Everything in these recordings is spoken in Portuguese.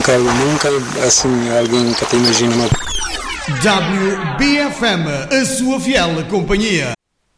nunca, assim, alguém que até imagina uma... WBFM, a sua fiel companhia.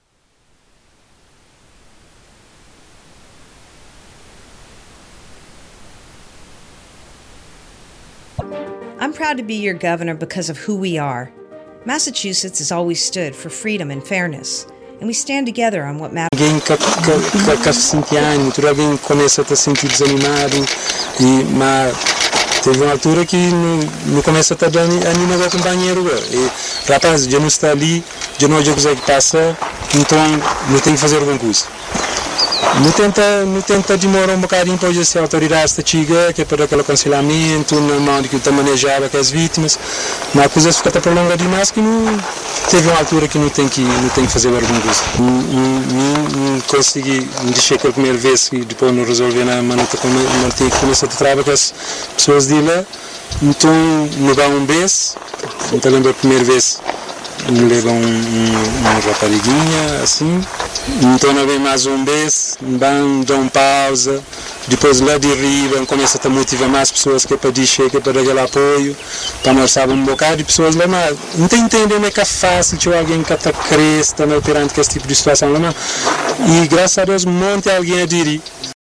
I'm proud to be your governor because of who we are. Massachusetts has always stood for freedom and fairness, and we stand together on what matters. Alguém que se sente ânimo, alguém começa a se sentir desanimado, mas teve uma altura que não começa a estar animado ao companheiro. E, rapaz, já não está ali, já não consegue passar, então não tem que fazer alguma coisa. Não tenta demorar um bocadinho para hoje a autoridade está chega, que é para aquele aconselhamento, na mão de que está manejado com as vítimas, mas a coisa fica até prolongada demais que não teve uma altura que não tem que fazer alguma coisa. Não consegui deixar que a primeira vez que depois não resolver na manita que começa a trabalhar com as pessoas de lá, então me dá um beijo, então lembro a primeira vez me leva uma rapariguinha assim, então não vem mais um beijo, dá uma pausa, depois lá de riba começa a motivar mais pessoas que é para dizer, que é para dar aquele apoio, para nós saber um bocado de pessoas lá, mas não tem entender que é fácil ter alguém que está cresta perante esse tipo de situação lá, mas, e graças a Deus um monte de alguém a dirir.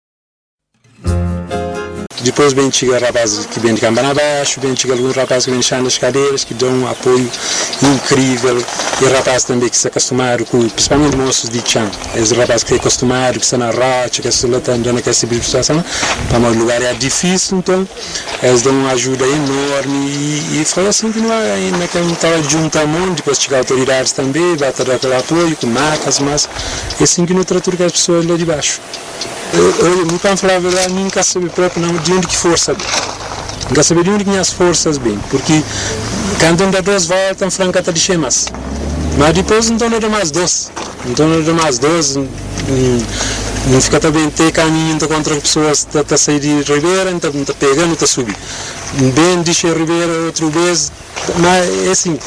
Depois vem chega rapazes que vêm de campana abaixo, vem chega alguns rapazes que vêm deixando as cadeiras, que dão um apoio incrível, e rapazes também que se acostumaram, principalmente moços de chão, esses rapazes que se acostumaram, que estão na rocha, que estão lutando naquela tipo de situação, para um lugar é difícil, então eles dão uma ajuda enorme, e foi assim que naquele estava junto a mundo, depois chega autoridades também, vai dar aquele apoio, com macas, mas é assim que não tratou com as pessoas lá de baixo. Eu não posso falar a verdade, nunca saber próprio não de onde que força bem. Nunca saber de onde que as forças bem, porque quando anda duas voltas, franca está de chemas. Mas depois não dá mais dois. Não dá mais dois, não fica também ter caminho contra as pessoas que estão saindo de Ribeira, não está pegando, está subindo. Bem de Ribeira, outra vez, mas é assim,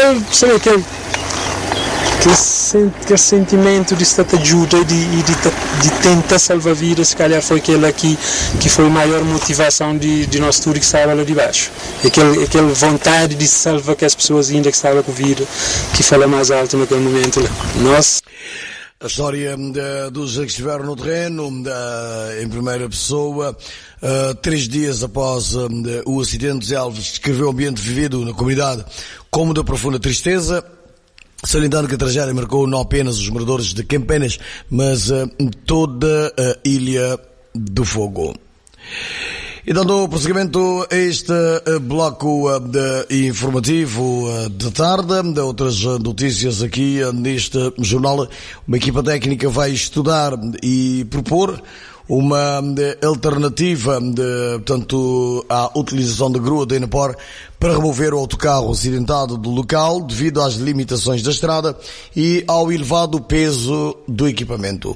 aquele sentimento de estar ajuda e de tentar salvar vidas, se calhar foi aquela que foi a maior motivação de nós tudo que estava lá de baixo. Aquela vontade de salvar que as pessoas ainda que estavam com vida, que fala mais alto naquele momento lá. Nós... A história dos que estiveram no terreno, em primeira pessoa, 3 dias após o acidente de Elvas, descreveu o ambiente vivido na comunidade como de profunda tristeza, salientando que a tragédia marcou não apenas os moradores de Campenas, mas toda a Ilha do Fogo. E dando prosseguimento a este bloco informativo de tarde, de outras notícias aqui neste jornal, uma equipa técnica vai estudar e propor uma alternativa portanto, à utilização da grua da Enapor para remover o autocarro acidentado do local devido às limitações da estrada e ao elevado peso do equipamento.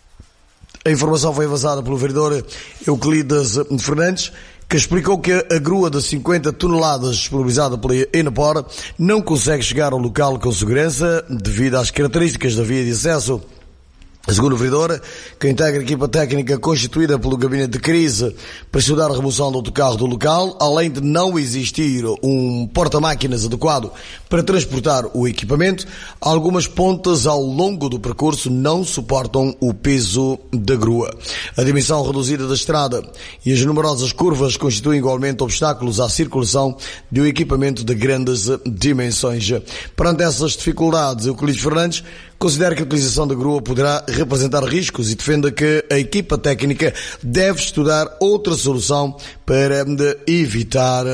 A informação foi vazada pelo vereador Euclides Fernandes, que explicou que a grua de 50 toneladas disponibilizada pela Enapor não consegue chegar ao local com segurança devido às características da via de acesso. Segundo o vereador, que integra a equipa técnica constituída pelo gabinete de crise para estudar a remoção do autocarro do local, além de não existir um porta-máquinas adequado para transportar o equipamento, algumas pontas ao longo do percurso não suportam o peso da grua. A dimensão reduzida da estrada e as numerosas curvas constituem igualmente obstáculos à circulação de um equipamento de grandes dimensões. Perante essas dificuldades, Euclides Fernandes considera que a utilização da grua poderá representar riscos e defende que a equipa técnica deve estudar outra solução para evitar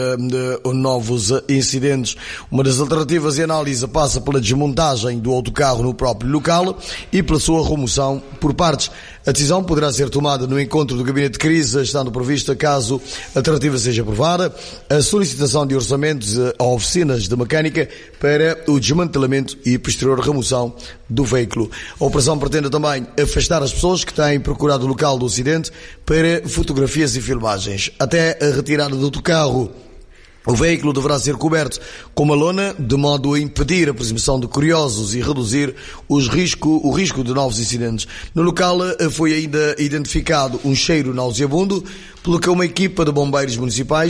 novos incidentes. Uma das alternativas de análise passa pela desmontagem do autocarro no próprio local e pela sua remoção por partes. A decisão poderá ser tomada no encontro do gabinete de crise, estando prevista, caso a alternativa seja aprovada, a solicitação de orçamentos a oficinas de mecânica para o desmantelamento e posterior remoção do veículo. A operação pretende também afastar as pessoas que têm procurado o local do acidente para fotografias e filmagens. Até a retirada do autocarro, o veículo deverá ser coberto com uma lona, de modo a impedir a aproximação de curiosos e reduzir o risco de novos incidentes. No local foi ainda identificado um cheiro nauseabundo, pelo que uma equipa de bombeiros municipais